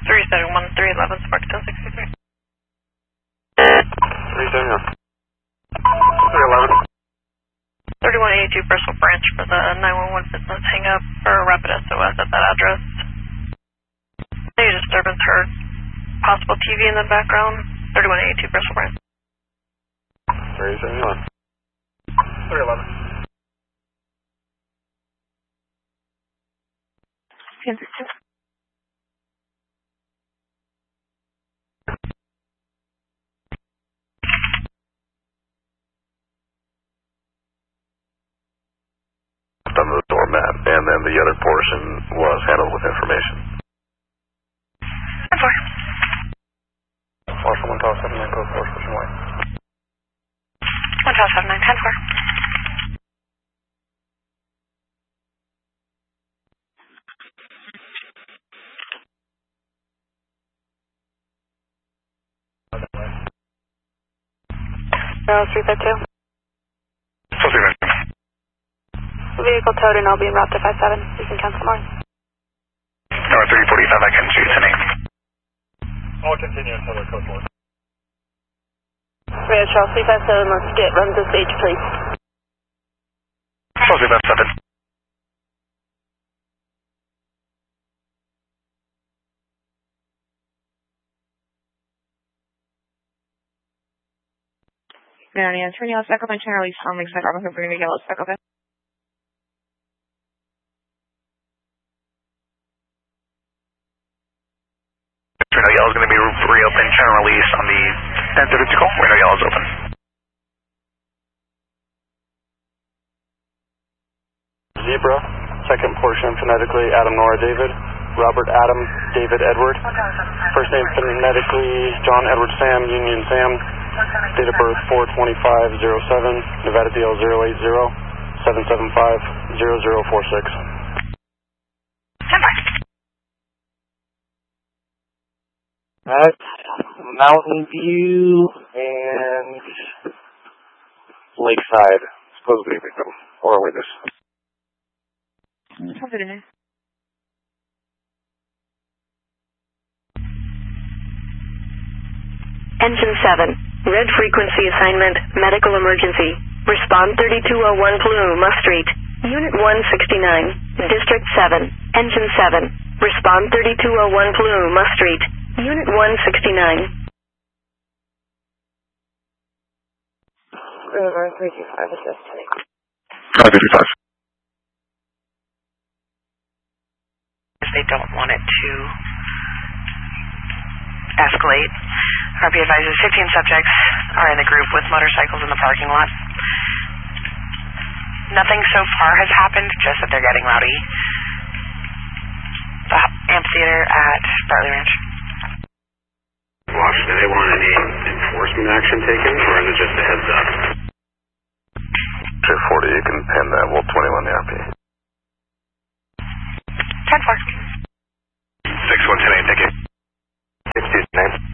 371, 311, Spark 1063. 371. 311. 3182 Bristol Branch for the 911 business hang up for rapid SOS at that address. Any disturbance heard. Possible TV in the background. 3182 Bristol Branch. 371. 311. 1062. Under the doormat, and then the other portion was handled with information. 10-4. Marshal 1 Tower 79, code 4, pushing away. 1 Tower 79, 10-4. No, 352. Vehicle towed and I'll be en route to 57. You can cancel more. No, 345, I can see it's a name. I'll continue until the code 4. Rio Charles 357, let's get run to stage, please. Closely about 7. Mariana, turn yellow, back up on channel, release home, expect I'm going to yellow, back up. Reno Yellow is going to be reopened, channel release on the 1032 call. Reno Yellow is open. Zebra, second portion phonetically Adam Nora David, Robert Adam David Edward. First name phonetically John Edward Sam Union Sam. Date of birth 4/25/07, Nevada DL 080 775 0046. That's Mountain View and Lakeside, supposedly victim, or witness. Have it in there. Engine 7, red frequency assignment, medical emergency. Respond 3201 Paluma Street, Unit 169, District 7, Engine 7. Respond 3201 Paluma Street, Unit 169. River 325, assist today. 555. If they don't want it to escalate, RP advises 15 subjects are in the group with motorcycles in the parking lot. Nothing so far has happened, just that they're getting rowdy. The amphitheater at Bartley Ranch. Watch, do they want any enforcement action taken, or is it just a heads up? 240, you can pin that. We'll 21 the RP. 10-4. 6110, take it. 69.